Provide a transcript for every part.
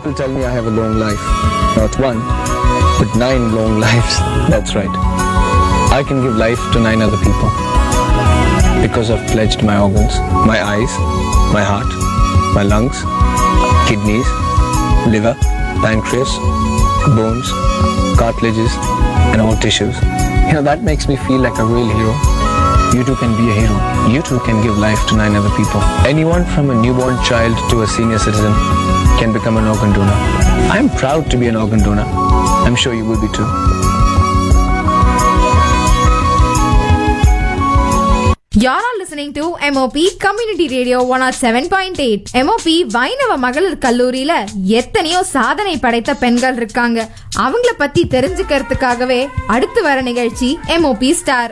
People tell me I have a long life. Not one, but 9 long lives. That's right. I can give life to 9 other people. Because I've pledged my organs, my eyes, my heart, my lungs, kidneys, liver, pancreas, bones, cartilages, and all tissues. That makes me feel like a real hero. You too can be a hero. You too can give life to 9 other people. Anyone from a newborn child to a senior citizen can become an organ donor. I'm proud to be an organ donor. I'm sure you will be too. You're all listening to MOP Community Radio 107.8. MOP வைணவ மகளிர் கல்லூரியில எத்தனையோ சாதனை படைத்த பெண்கள் இருக்காங்க. அவங்கள பத்தி தெரிஞ்சுக்கிறதுக்காகவே அடுத்து வர நிகழ்ச்சி MOP Star.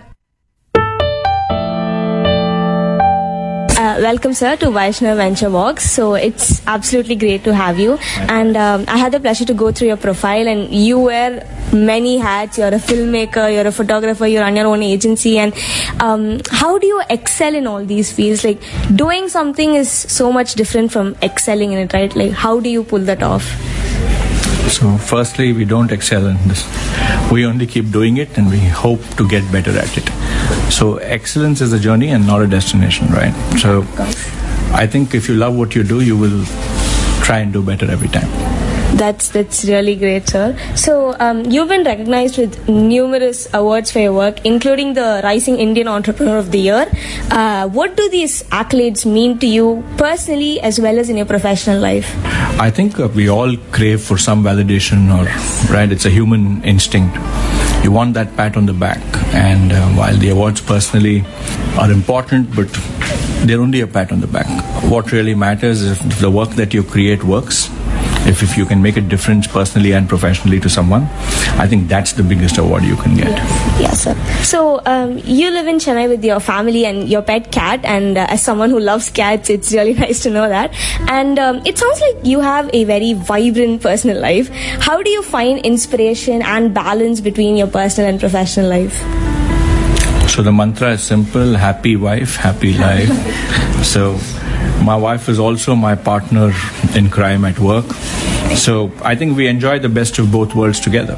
Welcome, sir, to Vaishnav Venture Walks. So it's absolutely great to have you. And I had the pleasure to go through your profile, and you wear many hats. You're a filmmaker, you're a photographer, you run your own agency. And how do you excel in all these fields? Like, doing something is so much different from excelling in it, right? Like, how do you pull that off? So firstly, we don't excel in this. We only keep doing it and we hope to get better at it. So excellence is a journey and not a destination, right? So I think if you love what you do, you will try and do better every time. That's really great, sir. So you've been recognized with numerous awards for your work, including the Rising Indian Entrepreneur of the Year. What do these accolades mean to you personally as well as in your professional life? I think we all crave for some validation, or right, it's a human instinct. You want that pat on the back, and while the awards personally are important, but they're only a pat on the back. What really matters is if the work that you create works. If you can make a difference personally and professionally to someone, I think that's the biggest award you can get. Yes, sir. So you live in Chennai with your family and your pet cat, and as someone who loves cats, it's really nice to know that. And it sounds like you have a very vibrant personal life. How do you find inspiration and balance between your personal and professional life? So the mantra is simple: happy wife, happy life. So my wife is also my partner in crime at work. So I think we enjoy the best of both worlds together.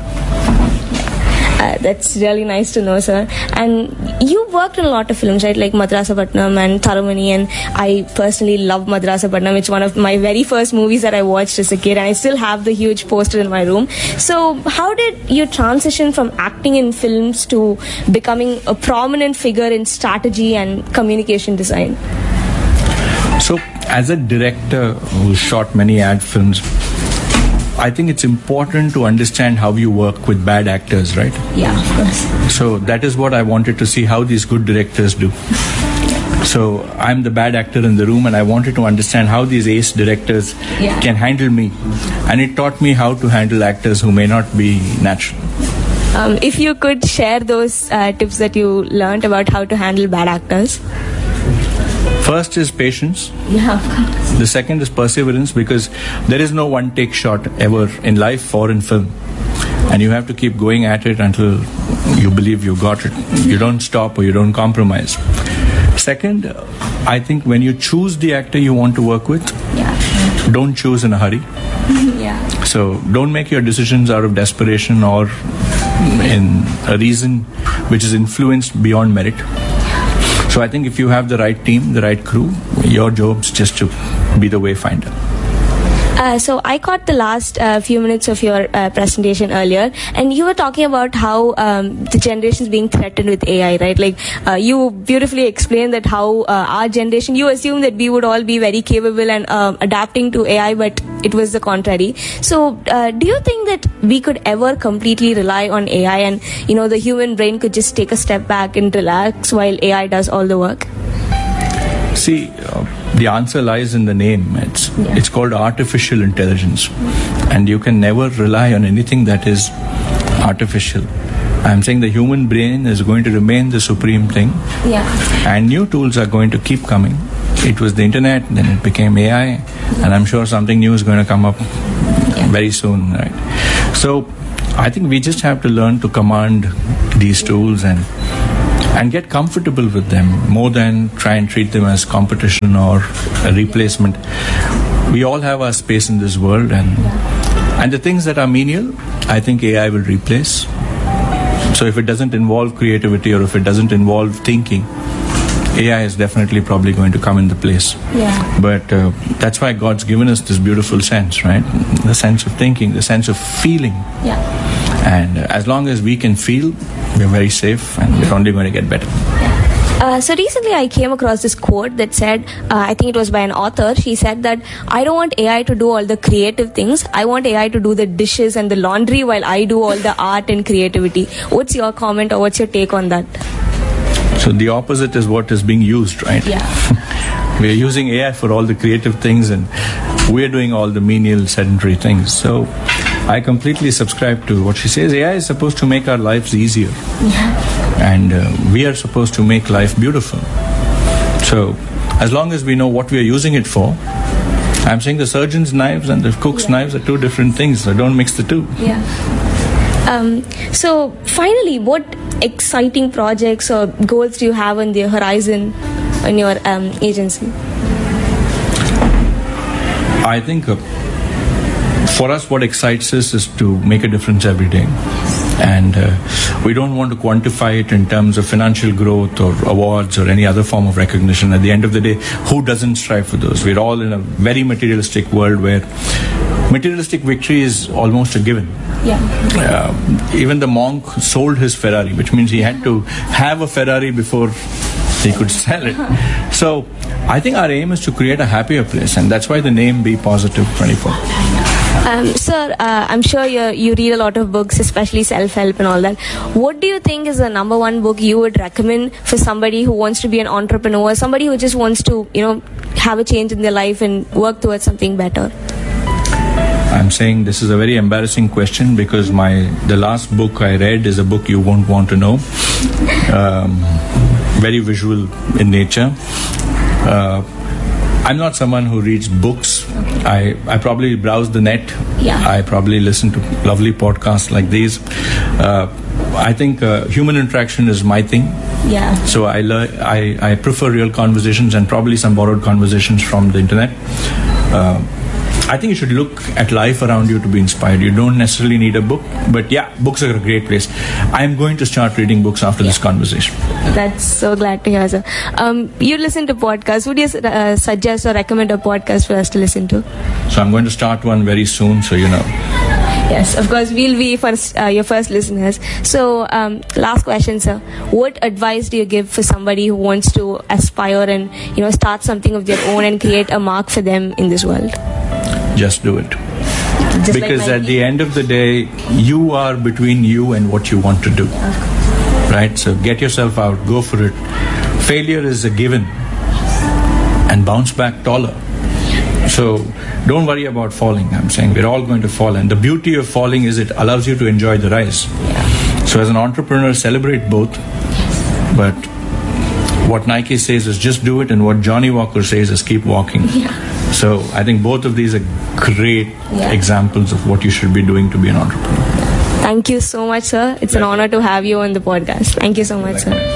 That's really nice to know, sir. And you worked in a lot of films, right? Like Madrasapatnam and Tharumani, and I personally love Madrasapatnam. It's one of my very first movies that I watched as a kid, and I still have the huge poster in my room. So how did you transition from acting in films to becoming a prominent figure in strategy and communication design? So as a director who shot many ad films, I think it's important to understand how you work with bad actors, right? Yeah, of course. So that is what I wanted to see, how these good directors do. So I'm the bad actor in the room, and I wanted to understand how these ace directors can handle me. And it taught me how to handle actors who may not be natural. If you could share those tips that you learned about how to handle bad actors. First is patience. Yeah, of course. The second is perseverance, because there is no one take shot ever in life or in film. And you have to keep going at it until you believe you got it. You don't stop or you don't compromise. Second, I think when you choose the actor you want to work with, don't choose in a hurry. So don't make your decisions out of desperation or in a reason which is influenced beyond merit. So I think if you have the right team, the right crew, your job's just to be the wayfinder. So I caught the last few minutes of your presentation earlier, and you were talking about how the generation is being threatened with AI, right? Like you beautifully explained that how our generation, you assume that we would all be very capable and adapting to AI, but it was the contrary. So do you think that we could ever completely rely on AI, and the human brain could just take a step back and relax while AI does all the work? See, the answer lies in the name. It's called artificial intelligence. And you can never rely on anything that is artificial. I'm saying the human brain is going to remain the supreme thing. And new tools are going to keep coming. It was the internet, then it became AI, and I'm sure something new is going to come up very soon, right? So I think we just have to learn to command these tools and get comfortable with them more than try and treat them as competition or a replacement. we all have our space in this world, and the things that are menial, I think AI will replace. So if it doesn't involve creativity or if it doesn't involve thinking, AI is definitely probably going to come into place. Yeah. But that's why God's given us this beautiful sense, right? The sense of thinking, the sense of feeling. Yeah. And as long as we can feel, we're very safe and we're only going to get better. So recently I came across this quote that said, I think it was by an author, she said that I don't want AI to do all the creative things, I want AI to do the dishes and the laundry while I do all the art and creativity. What's your comment or what's your take on that? So the opposite is what is being used, right? Yeah. We're using AI for all the creative things and we're doing all the menial sedentary things. So I completely subscribe to what she says. AI is supposed to make our lives easier. Yeah. And we are supposed to make life beautiful. So as long as we know what we are using it for, I'm saying the surgeon's knives and the cook's knives are two different things, so don't mix the two. Yeah. So finally, what exciting projects or goals do you have on the horizon in your agency? I think for us, what excites us is to make a difference every day. And we don't want to quantify it in terms of financial growth or awards or any other form of recognition. At the end of the day, who doesn't strive for those? We're all in a very materialistic world where materialistic victory is almost a given. Yeah. Even the monk sold his Ferrari, which means he had to have a Ferrari before he could sell it. So I think our aim is to create a happier place, and that's why the name Be Positive 24. Sir, I'm sure you read a lot of books, especially self-help and all that. What do you think is the number one book you would recommend for somebody who wants to be an entrepreneur, somebody who just wants to, have a change in their life and work towards something better? I'm saying this is a very embarrassing question because the last book I read is a book you won't want to know. Very visual in nature. I'm not someone who reads books. I probably browse the net. Yeah. I probably listen to lovely podcasts like these. I think human interaction is my thing. Yeah. So I prefer real conversations and probably some borrowed conversations from the internet. I think you should look at life around you to be inspired. You don't necessarily need a book, but yeah, books are a great place. I'm going to start reading books after this conversation. That's so glad to hear, sir. You listen to podcasts. Would you suggest or recommend a podcast for us to listen to? So I'm going to start one very soon, so you know. Yes, of course, we'll be your first listeners. So, last question, sir. What advice do you give for somebody who wants to aspire and, start something of their own and create a mark for them in this world? Just do it. Just because like at the end of the day, you are between you and what you want to do. Right? So get yourself out, go for it. Failure is a given and bounce back taller. So don't worry about falling. I'm saying we're all going to fall, and the beauty of falling is it allows you to enjoy the rise. So as an entrepreneur, celebrate both. But what Nike says is just do it, and what Johnny Walker says is keep walking. So I think both of these are great examples of what you should be doing to be an entrepreneur. Thank you so much, sir. It's an honor to have you on the podcast. Thank you so much, sir.